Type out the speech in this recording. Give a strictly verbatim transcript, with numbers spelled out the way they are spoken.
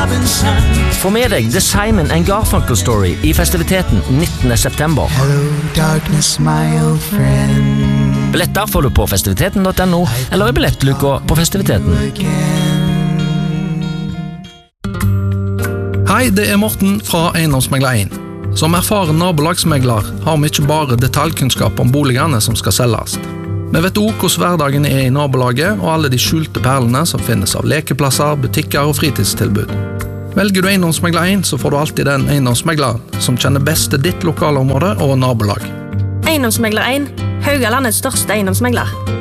Få med deg The Simon and Garfunkel Story I festiviteten nittende september. Hello darkness my old friend. Billetter får du på festiviteten punktum no eller I billettluka på festiviteten. Hei, det er Morten fra Eiendomsmegler en. Som erfaren nabolagsmegler har vi ikke bare detaljkunnskap om boligene som skal selges. Vi vet også hvordan hverdagen er I nabolaget og alle de skjulte perlene som finnes av lekeplasser, butikker og fritidstilbud. Velger du Eiendomsmegler en, så får du alltid den eiendomsmegleren som kjenner best til ditt lokalområde og nabolag. Eiendomsmegler en, Haugalandets største eiendomsmegler.